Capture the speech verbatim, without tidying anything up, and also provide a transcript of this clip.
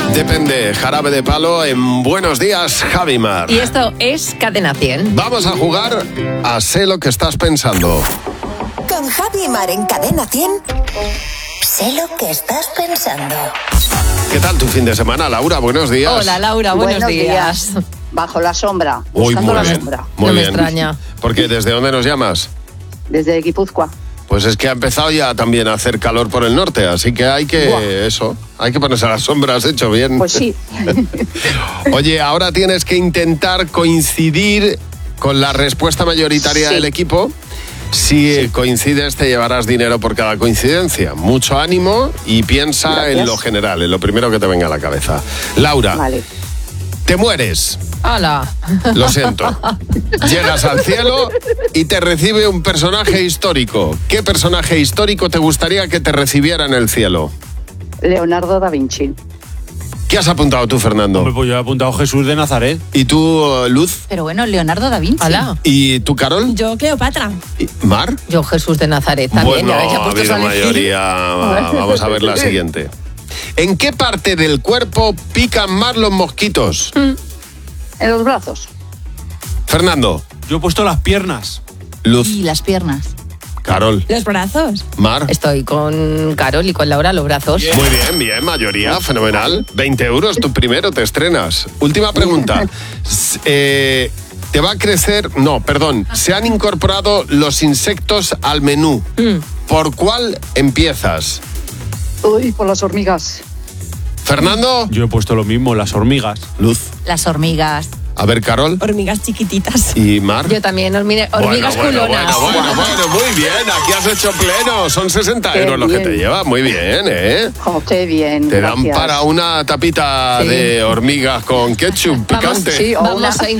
Depende, Jarabe de Palo en Buenos Días, Javimar. Y esto es Cadena cien. Vamos a jugar a Sé lo que estás pensando. Con Javi y Mar en Cadena cien, sé lo que estás pensando. ¿Qué tal tu fin de semana, Laura? Buenos días. Hola, Laura, buenos, Buenos días. días. Bajo la sombra, Uy, buscando muy la bien. sombra. Muy No me bien. extraña. Porque ¿desde dónde nos llamas? Desde Guipúzcoa. Pues es que ha empezado ya también a hacer calor por el norte, así que hay que, Buah. eso, hay que ponerse a las sombras, hecho bien. Pues sí. Oye, ahora tienes que intentar coincidir con la respuesta mayoritaria Sí. del equipo. Si coincides, te llevarás dinero por cada coincidencia. Mucho ánimo y piensa Gracias. en lo general, en lo primero que te venga a la cabeza. Laura, Vale. te mueres. Hola. Lo siento. Llegas al cielo y te recibe un personaje histórico. ¿Qué personaje histórico te gustaría que te recibiera en el cielo? Leonardo da Vinci. ¿Qué has apuntado tú, Fernando? Hombre, pues yo he apuntado Jesús de Nazaret. ¿Y tú, Luz? Pero bueno, Leonardo da Vinci. Hola. ¿Y tú, Carol? Yo, Cleopatra. ¿Y ¿Mar? Yo, Jesús de Nazaret también. Bueno, ya ves, ya ha puestos habido a elegir. mayoría. Va, Vamos a ver la siguiente. ¿En qué parte del cuerpo pican más los mosquitos? En los brazos. Fernando, Yo he puesto las piernas. Luz, Y las piernas. Carol, Los brazos. Mar. Estoy con Carol y con Laura, los brazos. Muy bien, bien, mayoría, fenomenal. veinte euros, tú primero te estrenas. Última pregunta. S- eh, ¿Te va a crecer? No, perdón. Se han incorporado los insectos al menú. ¿Por cuál empiezas? Uy, por las hormigas. ¿Fernando? Yo he puesto lo mismo, las hormigas. Luz. Las hormigas. A ver, Carol. Hormigas chiquititas. ¿Y Mar? Yo también, hormigas Bueno, bueno, culonas. Bueno, bueno, bueno, muy bien. Aquí has hecho pleno. Son sesenta Qué euros los que bien. te lleva. Muy bien, ¿eh? Oh, qué bien. Te dan gracias. para una tapita Sí. de hormigas con ketchup Vamos, picante. Sí, o vamos una- a